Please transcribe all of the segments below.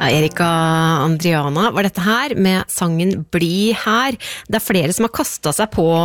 Ja, Erika Andriana var dette her med sangen Bli her. Det flere som har kastet seg på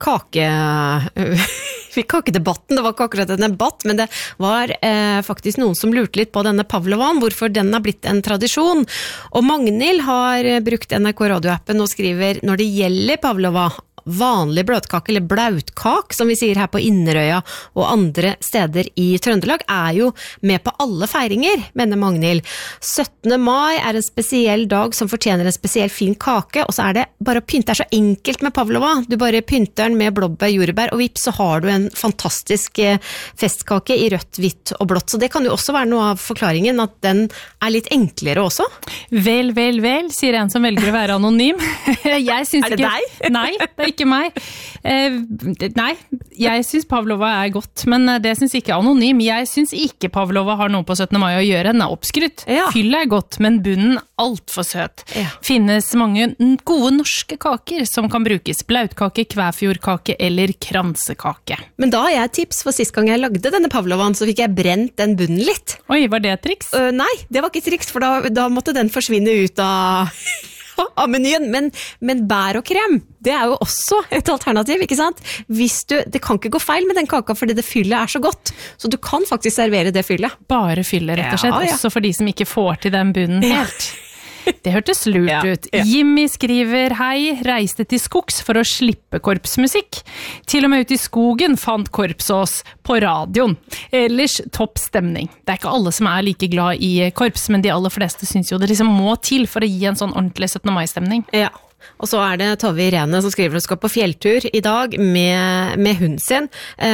kakedebatten. Det var ikke akkurat en debatt, men det var faktisk noen som lurte litt på denne pavlovaen, hvorfor den har blitt en tradisjon. Og Magnhild har brukt NRK radioappen og skriver, når det gjelder pavlova, vanlig bløtkake eller blautkak, som vi sier her på Inderøya og andre steder i Trøndelag, jo med på alle feiringer, mener Magnhild. 17. mai en spesiell dag som fortjener en spesiell fin kake, og så det bare å pynte. Det så enkelt med pavlova. Du bare pynter den med blåbær, jordbær, og vips, så har du en fantastisk festkake i rødt, hvitt og blått. Så det kan jo også være noe av forklaringen, at den litt enklere også. Vel, sier en som velger å være anonym. Jeg synes det ikke... deg? Nei, det ikke meg. Nei, jeg synes pavlova godt, men det synes ikke anonym. Jeg synes ikke pavlova har noe på 17. mai å gjøre. Den oppskrytt. Ja. Fyll godt, men bunnen alt for søt. Ja. Finnes mange gode norske kaker som kan brukes. Blautkake, kvæfjordkake eller kransekake. Men da har jeg et tips, for sist gang jeg lagde denne pavlovaen, så fikk jeg brent den bunnen litt. Oi, var det et triks? Nei, det var ikke et triks, for da måtte den forsvinne ut av menyen, men bær og krem, det jo også et alternativ, ikke sant? Det kan ikke gå feil med den kaka, fordi det fyllet så godt, så du kan faktisk servere det fyllet. Bare fyllet, rett og slett, Ja. også for de som ikke får til den bunnen helt. Det hørtes lurt ut. Ja. Jimmy skriver, hei, reiste til skogs for å slippe korpsmusikk. Til og med ut i skogen fant korpsås på radioen. Ellers topp stemning. Det ikke alle som like glad i korps, men de aller fleste synes jo det liksom må til for å gi en sånn ordentlig 17. mai-stemning. Ja. Og så det Tove Irene som skriver at hun skal på fjelltur i dag med hunden sin,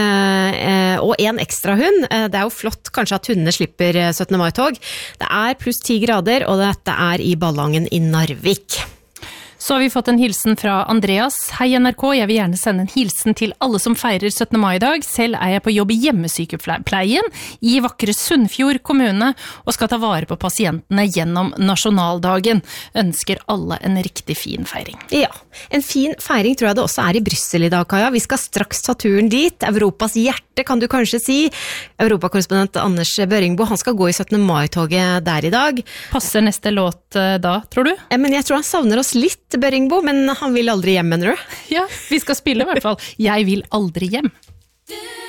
og en ekstra hund. Det jo flott kanskje at hundene slipper 17. mai-tog. Det pluss 10 grader, og dette i Ballangen i Narvik. Så har vi fått en hilsen fra Andreas. Hei NRK, jeg vil gjerne sende en hilsen til alle som feirer 17. mai i dag. Selv jeg på jobb i hjemmesykepleien i vakre Sunnfjord kommune og skal ta vare på pasientene gjennom nasjonaldagen. Ønsker alle en riktig fin feiring. Ja, en fin feiring tror jeg det også i Bryssel i dag, Kaja. Vi skal straks ta turen dit. Europas hjerte kan du kanskje si. Europakorrespondent Anders Børingbo, han skal gå i 17. mai-toget der i dag. Passer neste låt da, tror du? Men jeg tror han savner oss litt, Børingbo, men han vil aldri hjem, mener du? Ja, vi skal spille i hvert fall. Jeg vil aldri hjem.